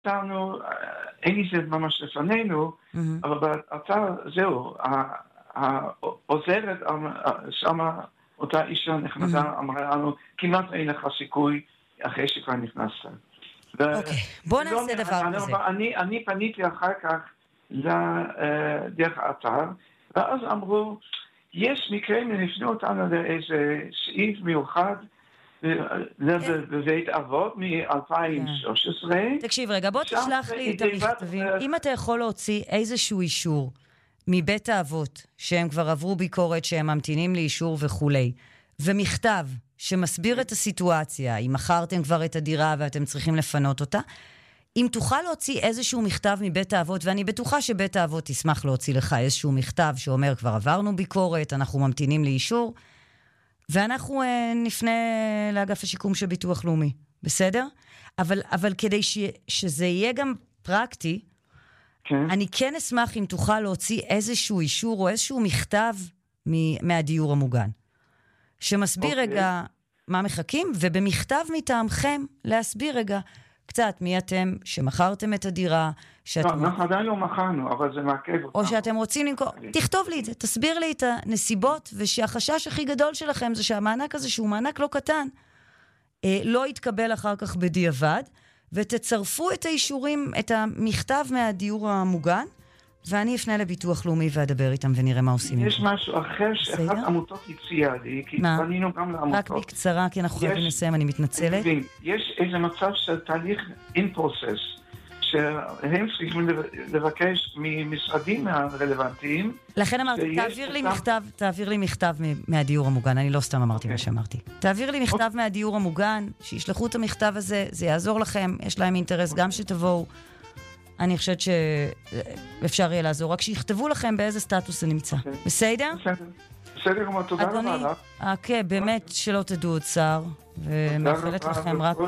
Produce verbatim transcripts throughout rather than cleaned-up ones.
אותנו, אין לי זה ממש לפנינו, אבל באתר זהו, העוזרת שמה, אותה אישה נחמדה, אמרה לנו, כמעט אין לך סיכוי אחרי שכבר נכנסת. אוקיי, בוא נעשה דבר כזה. אני פניתי אחר כך דרך האתר, ואז אמרו, יש מקרים לפני אותנו לאיזה סעיף מיוחד, בבית אבות מ-אלפיים ושלוש עשרה. תקשיב רגע, בוא תשלח לי את המכתבים. אם אתה יכול להוציא איזשהו אישור מבית האבות, שהם כבר עברו ביקורת, שהם ממתינים לאישור וכולי, ומכתב שמסביר את הסיטואציה, אם מכרתם כבר את הדירה ואתם צריכים לפנות אותה, אם תוכל להוציא איזשהו מכתב מבית האבות, ואני בטוחה שבית האבות תשמח להוציא לך איזשהו מכתב שאומר, כבר עברנו ביקורת, אנחנו ממתינים לאישור, ואנחנו אה, נפנה לאגף השיקום של ביטוח לאומי, בסדר? אבל, אבל כדי ש, שזה יהיה גם פרקטי, כן. אני כן אשמח אם תוכל להוציא איזשהו אישור או איזשהו מכתב מ, מהדיור המוגן, שמסביר אוקיי. רגע מה מחכים, ובמכתב מטעמכם להסביר רגע קצת מי אתם שמכרתם את הדירה, לא, אנחנו עדיין לא מכרנו, אבל זה מעכב אותנו. או שאתם רוצים למכור, תכתוב לי את זה, תסביר לי את הנסיבות, ושהחשש הכי גדול שלכם זה שהמענק הזה, שהוא מענק לא קטן, לא יתקבל אחר כך בדיעבד, ותצרפו את האישורים, את המכתב מהדיור המוגן, ואני אפנה לביטוח לאומי ואדבר איתם ונראה מה עושים. יש משהו אחר שאחת עמותות הציעה לי, כי פנינו גם לעמותות. רק בקצרה, כי אנחנו חייבים לסיים, אני מתנצלת. יש איזה מצב של תהליך in process, שהם צריכים לבקש ממשרדים הרלוונטיים. לכן אמרתי, תעביר לי מכתב, תעביר לי מכתב מהדיור המוגן, אני לא סתם אמרתי מה שאמרתי. תעביר לי מכתב מהדיור המוגן, שישלחו את המכתב הזה, זה יעזור לכם, יש להם אינטרס גם שתבואו. אני חושבת שאפשר יהיה לעזור, רק שיכתבו לכם באיזה סטטוס זה נמצא. בסדר? בסדר. בסדר, אבל תודה רבה לך. אוקיי, באמת שלא תדעו עוד צער, ומאחלת לכם רק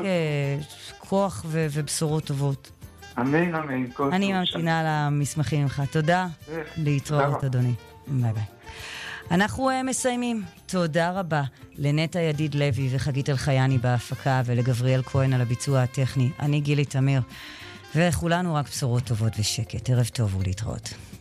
כוח ובשורות טובות. אמן, אמן. אני ממתינה למסמכים ממך. תודה. להתראות, אדוני. ביי ביי. אנחנו מסיימים. תודה רבה לנטע ידיד לוי וחגית אלחייני בהפקה, ולגבריאל כהן על הביצוע הטכני. אני גילי תמיר. וכולנו רק בשורות טובות ושקט. ערב טוב ולהתראות.